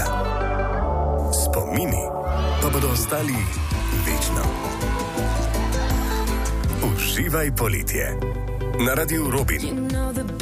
Spomini pa bodo ostali večno. Uživaj poletje na Radiu Robin.